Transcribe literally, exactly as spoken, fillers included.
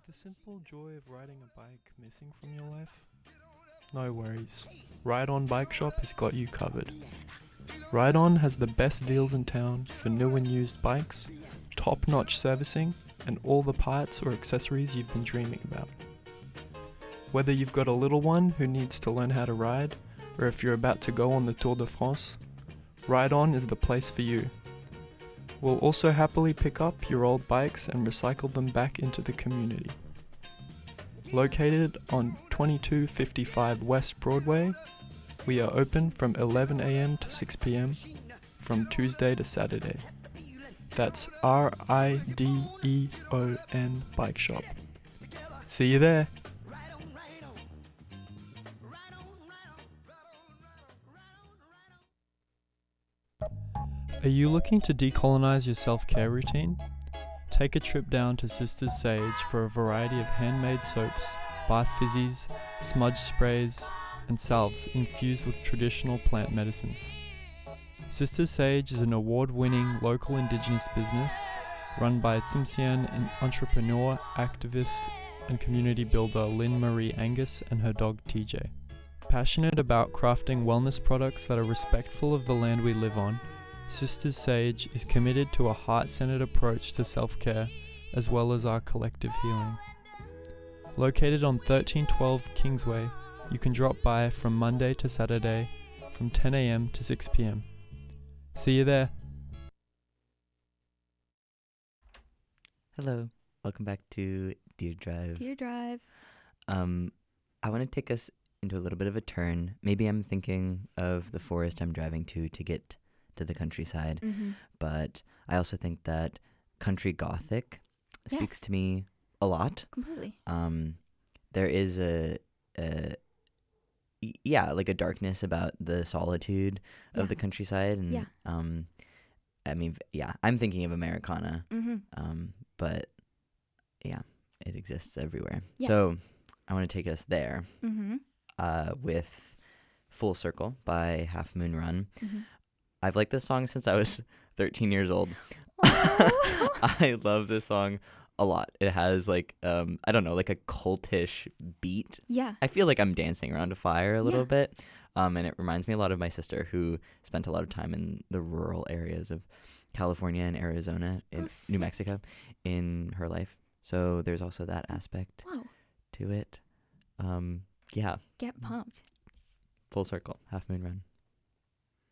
the simple joy of riding a bike missing from your life? No worries. Ride On Bike Shop has got you covered. Ride On has the best deals in town for new and used bikes, top-notch servicing, and all the parts or accessories you've been dreaming about. Whether you've got a little one who needs to learn how to ride, or if you're about to go on the Tour de France, Ride On is the place for you. We'll also happily pick up your old bikes and recycle them back into the community. Located on twenty-two fifty-five West Broadway, we are open from eleven a.m. to six p.m. from Tuesday to Saturday. That's R I D E O N Bike Shop. See you there! Are you looking to decolonize your self-care routine? Take a trip down to Sisters Sage for a variety of handmade soaps, bath fizzies, smudge sprays, and salves infused with traditional plant medicines. Sisters Sage is an award-winning local indigenous business run by Tsimshian and entrepreneur, activist, and community builder Lynn Marie Angus and her dog T J. Passionate about crafting wellness products that are respectful of the land we live on, Sisters Sage is committed to a heart-centered approach to self-care as well as our collective healing. Located on thirteen twelve Kingsway, you can drop by from Monday to Saturday from ten a.m. to six p.m. See you there! Hello, welcome back to Deer Drive. Deer Drive. Um, I want to take us into a little bit of a turn. Maybe I'm thinking of the forest I'm driving to to get to the countryside, Mm-hmm. but I also think that country gothic speaks Yes. to me a lot. Completely. Um, there is a, a y- yeah, like a darkness about the solitude of Yeah. the countryside, and Yeah. um, I mean, v- yeah, I'm thinking of Americana, Mm-hmm. um, but yeah, it exists everywhere. Yes. So I want to take us there Mm-hmm. uh, with Full Circle by Half Moon Run. Mm-hmm. I've liked this song since I was thirteen years old. Aw. I love this song a lot. It has like, um, I don't know, like a cultish beat. Yeah. I feel like I'm dancing around a fire a little Yeah. bit. Um, and it reminds me a lot of my sister, who spent a lot of time in the rural areas of California and Arizona, in Oh, New sick. Mexico, in her life. So there's also that aspect Wow. to it. Um, yeah, Get pumped. Full Circle, Half Moon Run.